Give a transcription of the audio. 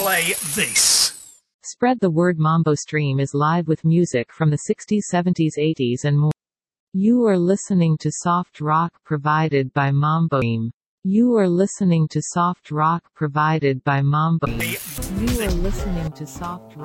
play this. Spread the word. Mambo Stream is live with music from the 60s, 70s, 80s and more. You are listening to soft rock provided by Mambo Stream. You are listening to soft rock provided by Mambo. You are listening to soft rock.